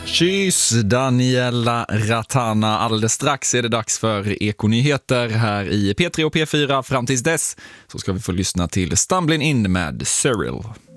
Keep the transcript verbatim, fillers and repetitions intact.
Tjus, Daniela Ratana. Alldeles strax är det dags för Ekonyheter här i P tre och P fyra. Fram tills dess så ska vi få lyssna till Stumbling In med Cyril.